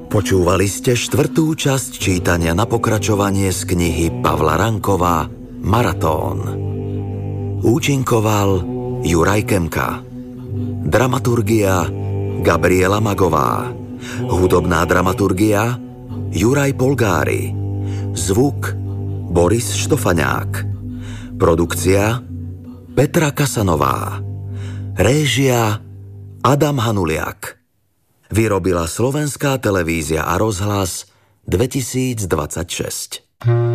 Počúvali ste štvrtú časť čítania na pokračovanie z knihy Pavla Ranková Maratón. Účinkoval Juraj Kemka. Dramaturgia Gabriela Magová. Hudobná dramaturgia Juraj Polgári. Zvuk Boris Štofaňák. Produkcia Petra Kasanová. Réžia Adam Hanuliak. Vyrobila Slovenská televízia a rozhlas 2026.